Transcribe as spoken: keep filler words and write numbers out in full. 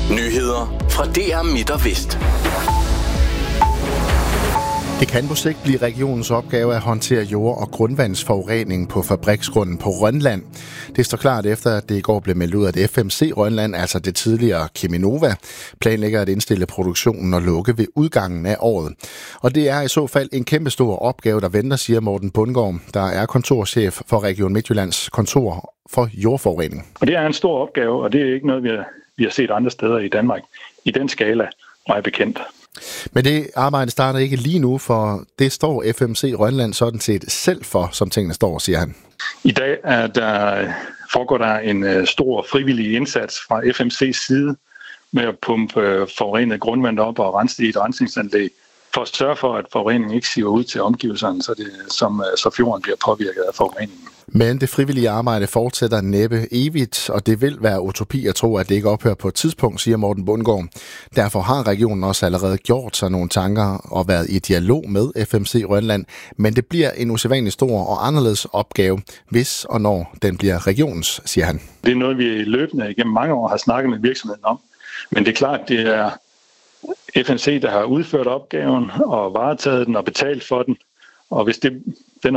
Nyheder fra D R Midt og Vest. Det kan på sigt blive regionens opgave at håndtere jord- og grundvandsforurening på fabriksgrunden på Rønland. Det står klart efter, at det i går blev meldt ud, at F M C Rønland, altså det tidligere Cheminova, planlægger at indstille produktionen og lukke ved udgangen af året. Og det er i så fald en kæmpestor opgave, der venter, siger Morten Bundgaard, der er kontorchef for Region Midtjyllands kontor for jordforurening. Og det er en stor opgave, og det er ikke noget, vi har, vi har set andre steder i Danmark i den skala, og er bekendt. Men det arbejde starter ikke lige nu, for det står F M C Rønland sådan set selv for, som tingene står, siger han. I dag er der, foregår der en stor frivillig indsats fra F M C's side med at pumpe forurenet grundvand op og rense det i et rensningsanlæg, for at sørge for, at forureningen ikke siver ud til omgivelserne, så, det, som, så fjorden bliver påvirket af forureningen. Men det frivillige arbejde fortsætter næppe evigt, og det vil være utopi at tro, at det ikke ophører på et tidspunkt, siger Morten Bundgaard. Derfor har regionen også allerede gjort sig nogle tanker og været i dialog med F M C Rønland, men det bliver en usædvanlig stor og anderledes opgave, hvis og når den bliver regionens, siger han. Det er noget, vi løbende igennem mange år har snakket med virksomheden om, men det er klart, det er F M C, der har udført opgaven og varetaget den og betalt for den, og hvis det, den